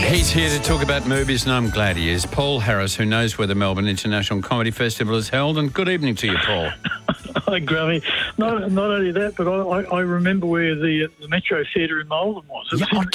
He's here to talk about movies, and I'm glad he is. Paul Harris, who knows where the Melbourne International Comedy Festival is held. And good evening to you, Paul. Hi, Gravy. Not only that, but I remember where the Metro Theatre in Malvern was.